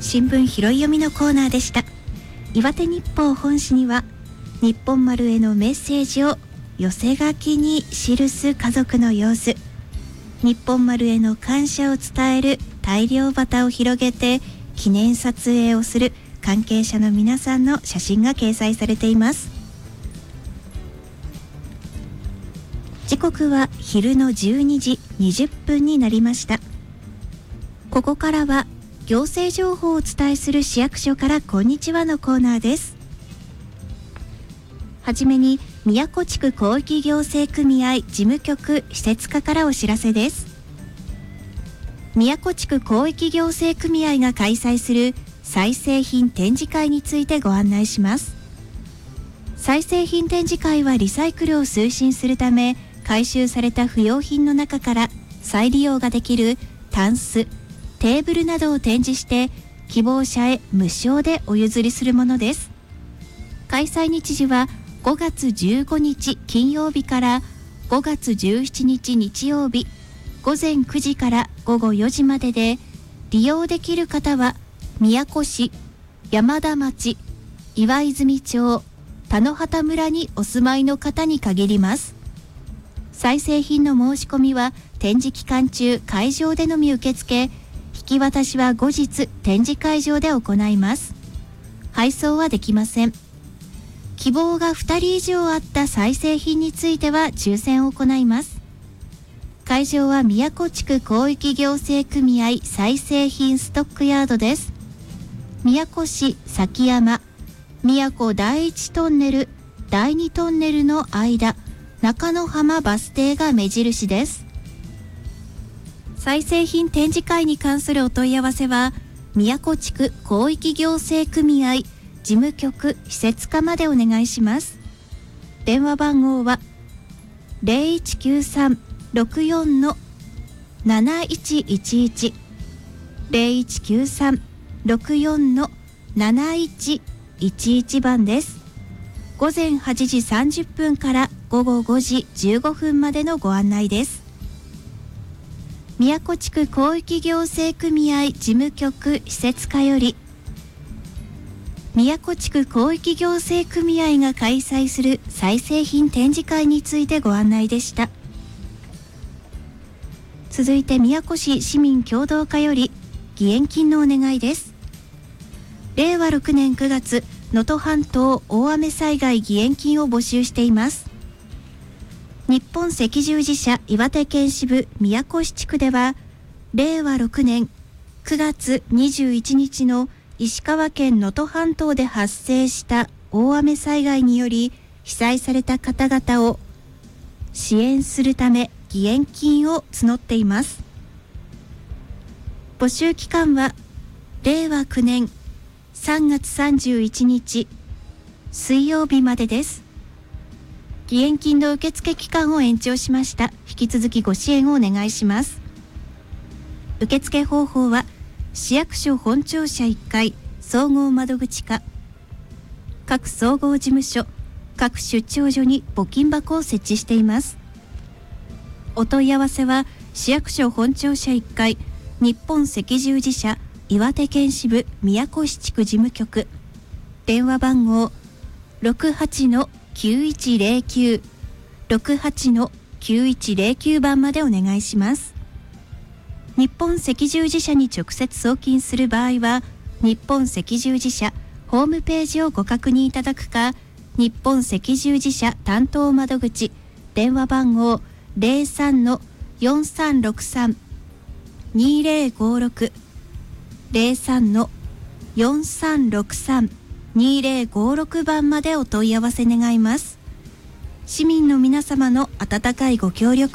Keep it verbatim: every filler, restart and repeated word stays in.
新聞拾い読みのコーナーでした。岩手日報本紙には日本丸へのメッセージを寄せ書きに記す家族の様子、日本丸への感謝を伝える大漁旗を広げて記念撮影をする関係者の皆さんの写真が掲載されています。時刻は昼のじゅうにじにじゅっぷんになりました。ここからは行政情報をお伝えする市役所からこんにちはのコーナーです。はじめに宮古地区広域行政組合事務局施設課からお知らせです。宮古地区広域行政組合が開催する再生品展示会についてご案内します。再生品展示会はリサイクルを推進するため、回収された不用品の中から再利用ができるタンス、テーブルなどを展示して希望者へ無償でお譲りするものです。開催日時はごがつじゅうごにち金曜日からごがつじゅうしちにち日曜日ごぜんくじからごごよじまでで、利用できる方は宮古市、山田町、岩泉町、田野畑村にお住まいの方に限ります。再生品の申し込みは展示期間中会場でのみ受付、引き渡しは後日展示会場で行います。配送はできません。希望がふたり以上あった再生品については抽選を行います。会場は宮古地区広域行政組合再生品ストックヤードです。宮古市崎山、宮古第一トンネル、第二トンネルの間、中野浜バス停が目印です。再生品展示会に関するお問い合わせは宮古地区広域行政組合事務局施設課までお願いします。電話番号は ゼロいちきゅうさん ろくよん なないちいちいち ゼロいちきゅうさん ろくよん なないちいちいち番です。ごぜんはちじさんじゅっぷんからごごごじじゅうごふんまでのご案内です。宮古地区広域行政組合事務局施設課より、宮古地区広域行政組合が開催する再生品展示会についてご案内でした。続いて宮古市市民協同課より義援金のお願いです。れいわろくねんくがつ、能登半島大雨災害義援金を募集しています。日本赤十字社岩手県支部宮古市地区では、れいわろくねんくがつにじゅういちにちの石川県能登半島で発生した大雨災害により被災された方々を支援するため義援金を募っています。募集期間はれいわくねんさんがつさんじゅういちにち水曜日までです。義援金の受付期間を延長しました。引き続きご支援をお願いします。受付方法は市役所本庁舎いっかい総合窓口課、各総合事務所、各出張所に募金箱を設置しています。お問い合わせは市役所本庁舎いっかい日本赤十字社岩手県支部宮古市地区事務局、電話番号 ろくはちのきゅういちゼロきゅう ろくはちのきゅういちゼロきゅう番までお願いします。日本赤十字社に直接送金する場合は日本赤十字社ホームページをご確認いただくか、日本赤十字社担当窓口電話番号 ゼロさんのよんさんろくさん にゼロごろく ゼロさんのよんさんろくさん にゼロごろく番までお問い合わせ願います。市民の皆様の温かいご協力